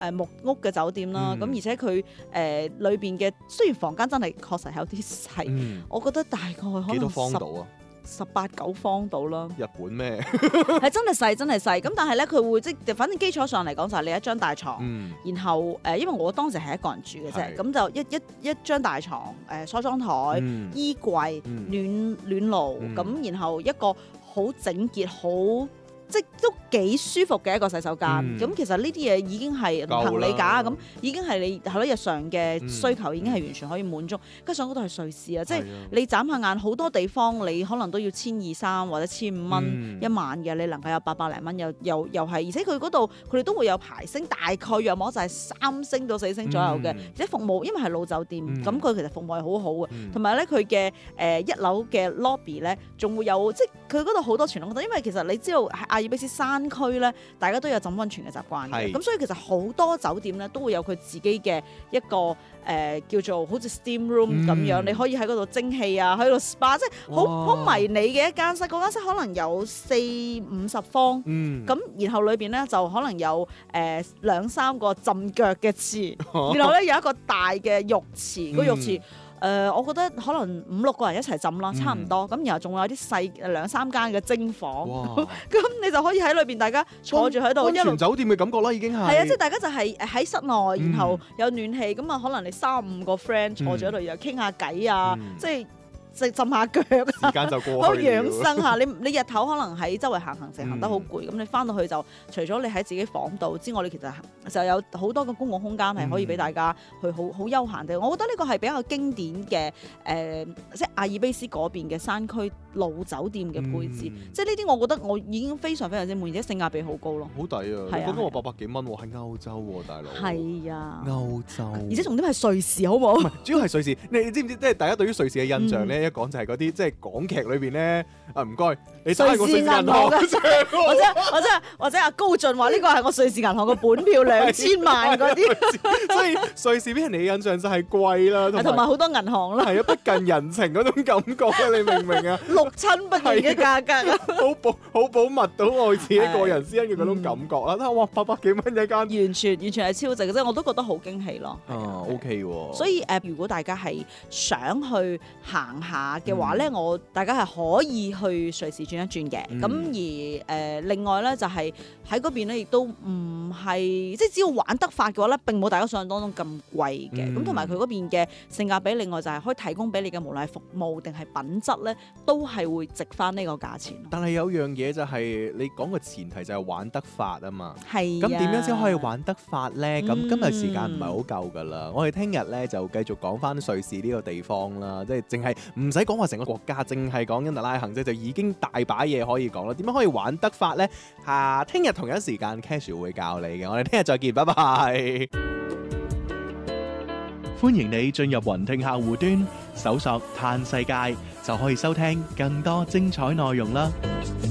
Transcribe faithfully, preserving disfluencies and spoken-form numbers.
誒木屋嘅酒店啦。咁、 嗯、 而且佢誒裏邊嘅雖然房間真係確實有啲細， 嗯、 我覺得大概可能幾多方度啊？ 十八九方到啦， 日本咩？ 係真係細，真係細。咁但係咧，佢會即係反正基礎上嚟講就係你一張大床， 嗯、 然後誒、呃，因為我當時係一個人住嘅啫，咁就一一一張大床，誒、呃、梳妝台、 嗯、 衣櫃、 嗯、 暖暖爐，咁、嗯、然後一個好整潔、好即係都幾舒服嘅一個洗手間。咁、嗯、其實呢啲嘢已經係行李架咁，已經係你係咯日常嘅需求，已經係完全可以滿足。加上嗰度係瑞士啊，即係你眨下眼好多地方，你可能都要千二三或者千五蚊一晚嘅，你能夠有八百零蚊，又又又係，而且佢嗰度佢哋都會有排星，大概約莫就係三星到四星左右嘅，而且服務因為係老酒店，咁佢、嗯、其實服務係好好嘅，同埋咧佢嘅誒一樓嘅 lobby 咧，仲會有即係佢嗰度好多傳統，因為其實你知道喺阿爾卑斯山區咧，大家都有浸溫泉嘅習慣嘅，咁所以其實好多酒店咧都會有佢自己嘅一個誒、呃、叫做好似 steam room 咁樣，嗯、你可以喺嗰度蒸氣啊，喺度 spa， 即係好好迷你嘅一間室。嗰間室可能有四五十方，咁、嗯、然後裏邊咧就可能有誒兩、呃、三個浸腳嘅池，然後咧有一個大嘅浴池，個浴池。嗯誒、呃，我覺得可能五六個人一齊浸啦，差唔多。咁、嗯、然後仲有啲細兩三間嘅蒸房，咁你就可以喺裏邊大家坐住喺度， 溫泉酒店嘅感覺啦，已經係。係啊，即係大家就係喺室內，然後有暖氣，咁啊、嗯、可能你三五個 friend 坐住喺度，又傾下偈啊，嗯、即係。即係浸下腳， 時間就過去了。好養生下，你你日頭可能喺周圍行行成行得好攰，咁、嗯、你翻到去就除咗你喺自己房度之外，你其實就有好多個公共空間係可以俾大家去好好休閒地。我覺得呢個係比較經典嘅誒、呃，即係阿爾卑斯嗰邊嘅山區老酒店嘅配置。嗯、即係呢啲，我覺得我已經非常非常之滿意，而且性價比好高咯。 好抵啊！ 係啊， 你講緊我八百幾蚊喎，喺歐洲喎，大佬。 係啊， 歐洲。 而且重點係瑞士，好冇？唔係， 主要係瑞士。你你知唔知？即係大家對於瑞士嘅印象咧，嗯、一講就係嗰啲。即係港劇裏邊咧，啊唔該，你揸個瑞士銀行嘅， 或者或者或者阿高進話呢個係我瑞士銀行嘅本票兩千萬嗰啲， 所以瑞士俾人哋嘅印象就係貴啦， 同埋好多銀行啦， 係啊，不近人情嗰種感覺啊，你明唔明啊？ 六親不認嘅價格啊， 好保好保密到我自己個人私隱嘅嗰種感覺啦。哇，八百幾蚊一間， 完全完全係超值嘅啫，我都覺得好驚喜咯。 啊 OK 喎，所以誒，如果大家係想去行下嘅話咧，我大家係可以去瑞士轉一轉嘅，咁、嗯、而誒、呃、另外咧就係喺嗰邊咧，亦都唔係即係只要玩得法嘅話咧，並冇大家想象當中咁貴嘅，咁同埋佢嗰邊嘅性價比，另外就係可以提供俾你嘅無論係服務定係品質咧，都係會值翻呢個價錢。 但係有樣嘢就係、是、你講個前提就係玩得法啊嘛， 係咁點樣先可以玩得法咧？咁、嗯、今日時間唔係好夠噶啦，我哋聽日咧就繼續講翻瑞士呢個地方啦，即係淨係唔使講話成個國家，淨係講緊特拉行啫，就已經大把嘢可以講啦。點樣可以玩得法咧？下聽日同一時間 Casual 會教你嘅，我哋聽日再見，拜拜。歡迎你進入雲聽客戶端，搜索嘆世界就可以收聽更多精彩內容啦。